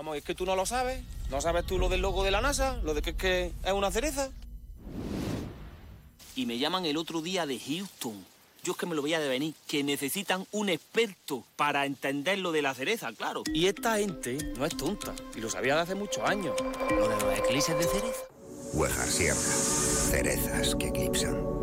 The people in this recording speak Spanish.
Vamos, es que tú no lo sabes. ¿No sabes tú lo del logo de la NASA? Lo de que es una cereza. Y me llaman el otro día de Houston. Yo es que me lo veía de venir, que necesitan un experto para entender lo de la cereza, claro. Y esta gente no es tonta, y lo sabía de hace muchos años. Lo de los eclipses de cereza. Huejar Sierra. Cerezas que eclipsan.